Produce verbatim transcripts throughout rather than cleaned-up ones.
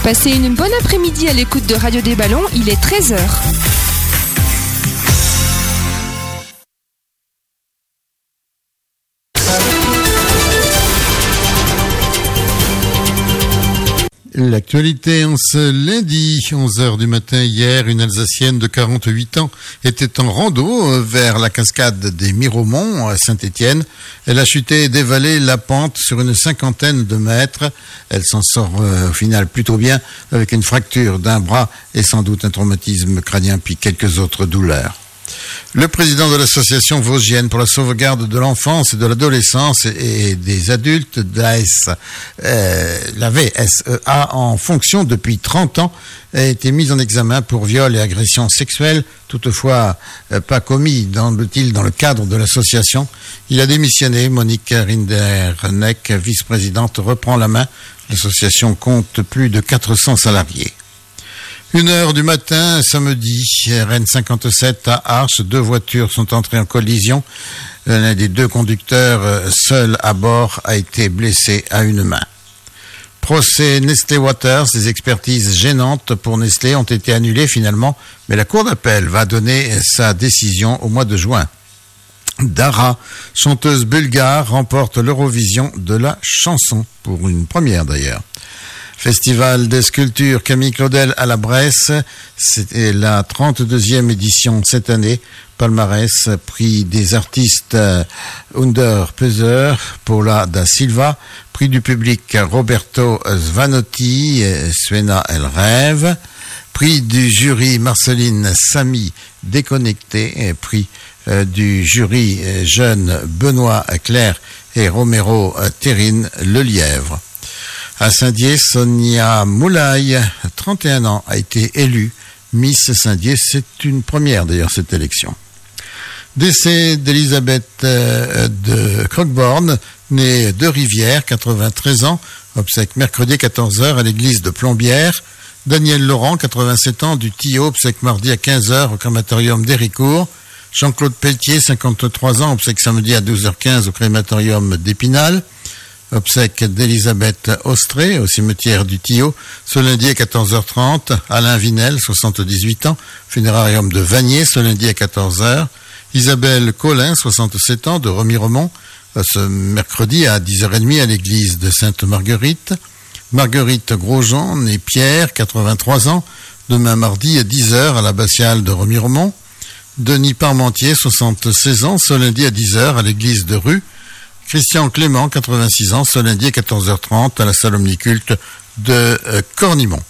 Passez une bonne après-midi à l'écoute de Radio des Ballons, il est treize heures. L'actualité en ce lundi, onze heures du matin. Hier, une Alsacienne de quarante-huit ans était en rando vers la cascade des Miromont à Saint-Étienne. Elle a chuté et dévalé la pente sur une cinquantaine de mètres. Elle s'en sort euh, au final plutôt bien avec une fracture d'un bras et sans doute un traumatisme crânien puis quelques autres douleurs. Le président de l'association vosgienne pour la sauvegarde de l'enfance et de l'adolescence et des adultes de la, S, euh, la V S E A en fonction depuis trente ans a été mis en examen pour viol et agression sexuelle, toutefois euh, pas commis dans le, dans le cadre de l'association. Il a démissionné. Monique Rinderneck, vice-présidente, reprend la main. L'association compte plus de quatre cents salariés. Une heure du matin, samedi, R N cinquante-sept à Arches, deux voitures sont entrées en collision. L'un des deux conducteurs, seul à bord, a été blessé à une main. Procès Nestlé Waters, des expertises gênantes pour Nestlé ont été annulées finalement, mais la Cour d'appel va donner sa décision au mois de juin. Dara, chanteuse bulgare, remporte l'Eurovision de la chanson, pour une première d'ailleurs. Festival des sculptures Camille Claudel à la Bresse, c'était la trente-deuxième édition cette année. Palmarès, prix des artistes Under Peser, Paula da Silva, prix du public Roberto Svanotti, Suena El Rêve, prix du jury Marceline Samy, Déconnecté, prix du jury jeune Benoît Claire et Romero Terrine Le Lièvre. À Saint-Dié, Sonia Moulay, trente et un ans, a été élue Miss Saint-Dié. C'est une première d'ailleurs cette élection. Décès d'Elisabeth euh, de Croqueborne, née de Rivière, quatre-vingt-treize ans, obsèque mercredi quatorze heures à l'église de Plombières. Daniel Laurent, quatre-vingt-sept ans, du Tillot, obsèque mardi à quinze heures au crématorium d'Héricourt. Jean-Claude Pelletier, cinquante-trois ans, obsèque samedi à douze heures quinze au crématorium d'Épinal. Obsèque d'Elisabeth Austré au cimetière du Tillot, ce lundi à quatorze heures trente. Alain Vinel, soixante-dix-huit ans, funérarium de Vanier, ce lundi à quatorze heures. Isabelle Collin, soixante-sept ans, de Remiremont, ce mercredi à dix heures trente à l'église de Sainte-Marguerite. Marguerite Grosjean, née Pierre, quatre-vingt-trois ans, demain mardi à dix heures à l'abbatiale de Remiremont. Denis Parmentier, soixante-seize ans, ce lundi à dix heures à l'église de Rue. Christian Clément, quatre-vingt-six ans, ce lundi à quatorze heures trente à la salle omniculte de euh, Cornimont.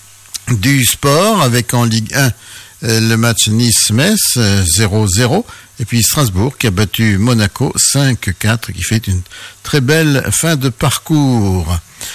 Du sport avec en Ligue un euh, le match Nice-Metz euh, zéro zéro et puis Strasbourg qui a battu Monaco cinq quatre qui fait une très belle fin de parcours.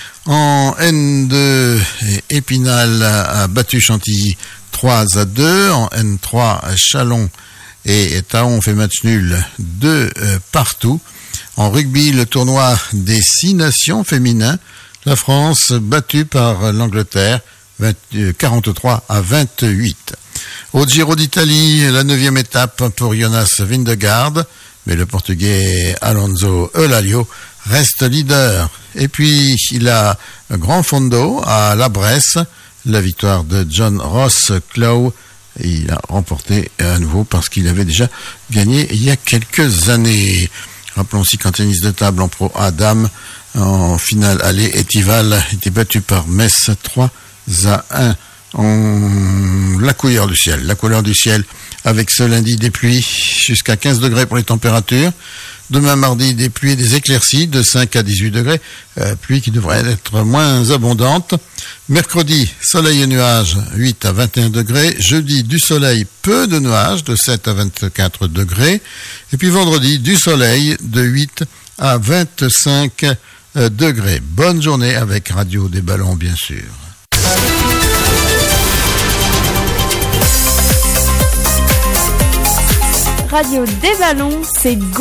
En N deux, Épinal a battu Chantilly trois à deux. En N trois, Chalon et Taon fait match nul deux euh, partout. En rugby, le tournoi des six nations féminins, la France battue par l'Angleterre, quarante-trois à vingt-huit. Au Giro d'Italie, la neuvième étape pour Jonas Vingegaard, mais le Portugais Alonso Eulalio reste leader. Et puis, il a un grand fondo à la Bresse, la victoire de John Ross Clough. Il a remporté à nouveau parce qu'il avait déjà gagné il y a quelques années. Rappelons aussi qu'en tennis de table en pro A dames, en finale aller, Etival était battu par Metz trois à un. En... La couleur du ciel, la couleur du ciel avec ce lundi des pluies jusqu'à quinze degrés pour les températures. Demain mardi, des pluies et des éclaircies de cinq à dix-huit degrés, euh, pluie qui devrait être moins abondante. Mercredi, soleil et nuages, huit à vingt et un degrés. Jeudi, du soleil, peu de nuages, de sept à vingt-quatre degrés. Et puis vendredi, du soleil, de huit à vingt-cinq degrés. Bonne journée avec Radio des Ballons, bien sûr. Radio des Ballons, c'est go.